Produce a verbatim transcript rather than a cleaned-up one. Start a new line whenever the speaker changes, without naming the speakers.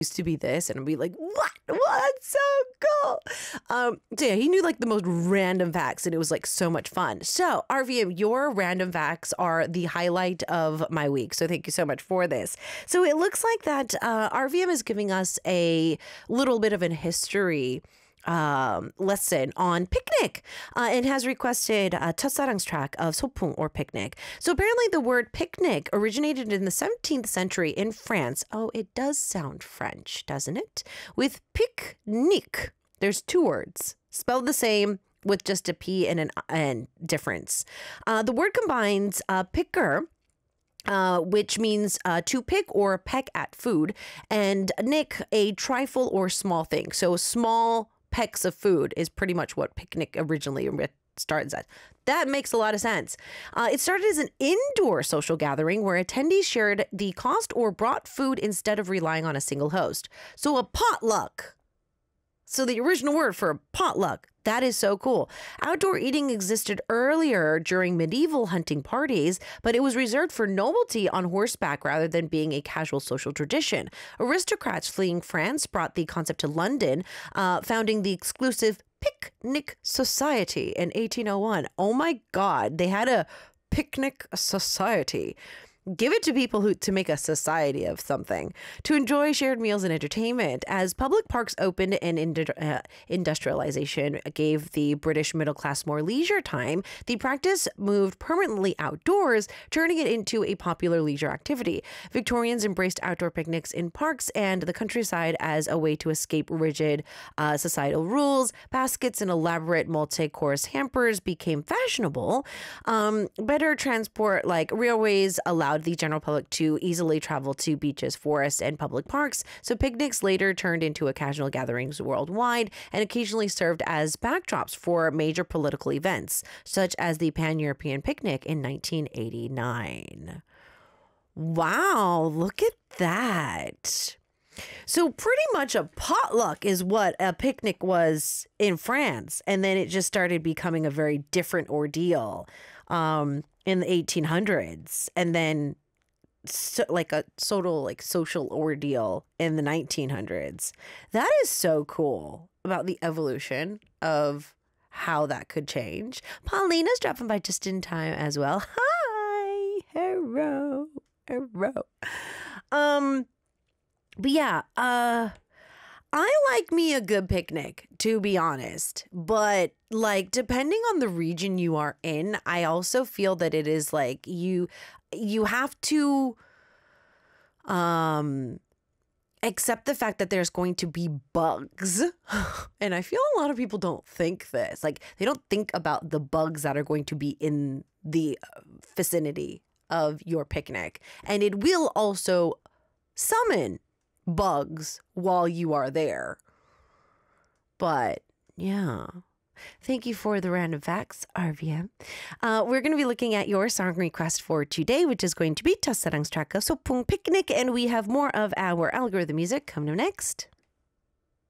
used to be this, and I'd be like, what? What? That's so cool. Um, so yeah, he knew like the most random facts, and it was like so much fun. So R V M, your random facts are the highlight of my week. So thank you so much for this. So it looks like that uh, R V M is giving us a little bit of an history um lesson on picnic uh, and has requested a 첫사랑's track of 소풍 or picnic. So apparently the word picnic originated in the seventeenth century in France. Oh, it does sound French, doesn't it? With pique-nique. There's two words spelled the same with just a P and an N difference. Uh, the word combines uh, picker, Uh, which means uh, to pick or peck at food, and nick, a trifle or small thing. So small pecks of food is pretty much what picnic originally starts as. That makes a lot of sense. Uh, it started as an indoor social gathering where attendees shared the cost or brought food instead of relying on a single host. So a potluck. So the original word for a potluck. That is so cool. Outdoor eating existed earlier during medieval hunting parties, but it was reserved for nobility on horseback rather than being a casual social tradition. Aristocrats fleeing France brought the concept to London, uh, founding the exclusive Picnic Society in eighteen oh one. Oh my God, they had a picnic society. Give it to people who to make a society of something to enjoy shared meals and entertainment. As public parks opened and uh, industrialization gave the British middle class more leisure time, the practice moved permanently outdoors, turning it into a popular leisure activity. Victorians embraced outdoor picnics in parks and the countryside as a way to escape rigid uh, societal rules. Baskets and elaborate multi-course hampers became fashionable. Um, better transport like railways allowed the general public to easily travel to beaches, forests, and public parks. So picnics later turned into a casual gatherings worldwide and occasionally served as backdrops for major political events, such as the Pan-European Picnic in nineteen eighty-nine. Wow, look at that. So pretty much a potluck is what a picnic was in France. And then it just started becoming a very different ordeal um, in the eighteen hundreds. And then so, like a total like social ordeal in the nineteen hundreds. That is so cool about the evolution of how that could change. Paulina's dropping by just in time as well. Hi, hello, hello. Um... But yeah, uh, I like me a good picnic, to be honest. But like, depending on the region you are in, I also feel that it is like you, you have to, um, accept the fact that there's going to be bugs. And I feel a lot of people don't think this. Like, they don't think about the bugs that are going to be in the vicinity of your picnic. And it will also summon bugs while you are there. But yeah, thank you for the random facts, R V M. Uh, we're going to be looking at your song request for today, which is going to be 첫사랑's track of 소풍 picnic, and we have more of our algorithm music coming up next.